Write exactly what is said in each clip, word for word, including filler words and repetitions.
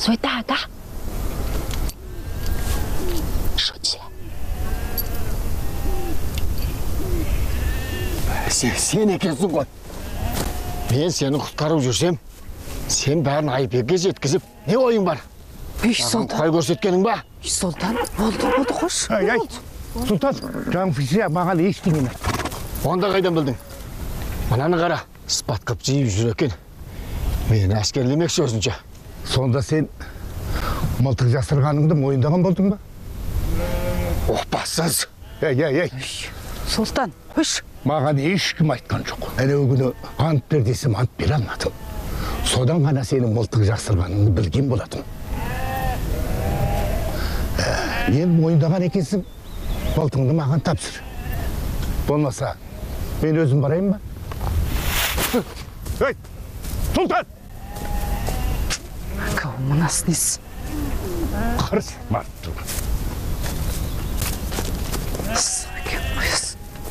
所以大家说起来。 Sen, sen ekensin ғой. Мен сені құтқарып жүрсем, сен бәрін айыпкерге жеткізіп, не ойың бар? Үй Сұлтан. Қай көрсеткенің ба? Үй Сұлтан, болды, болды, қош. Ай, ай, Сұлтан, жаңфисия маған ештеңені. Онда қайдан білдің? Мынаны қара, спат қып жиып жүр екен. Мені әскерлемекші өзінше. Сонда сен мылтық жасырғаныңды мойындаған болдың ба? Оқпассыз. Ей, ей, ей. Сұлтан, қош. Маған ешкім айтқан жоқ. Әнеу күні ант бер десем ант бере алмадым. Содан ғана сенің мылтық жасырғаныңды білген болатын. Мен мойындаған екенсің, мылтығыңды маған тапсыр. Болмаса, мен өзім барайын ба? Ей, Сұлтан! Кау мынасы несі? Қарсы марттың. Сакен қойыз.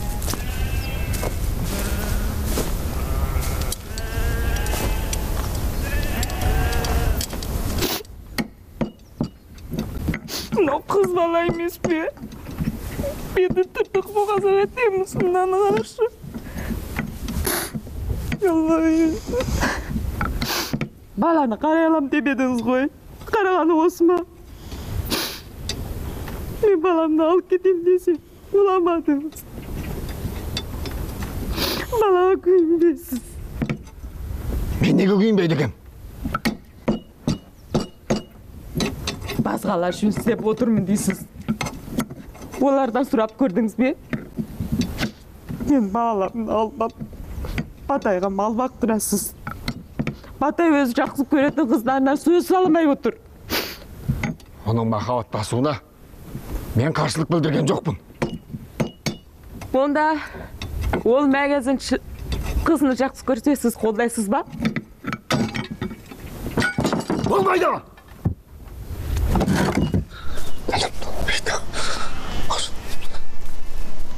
Мынау қыз бала емес пе? Беті тыртық боғазақ етеміз, мынаны қарашы. Баланы қарай алам деп едіңіз ғой. Қарағаны осы ма? Мен баламды алып кетем десем, ұламадыңыз. Балаға күйінбейсіз. Мен неге күйінбейді екем? Басқалар үшін істеп отырмын дейсіз. Олардан сұрап көрдіңіз бе? Мен баламды алып Батайға мал бақтырасыз. Батай өзі жақсы көретін қыздарына сөз салмай отыр. Оның махаббат басуына мен қарсылық білдірген жоқпын. Онда ол мәгәзін қызыны жақсы көрсе сіз қолдайсыз ба? Болмайды!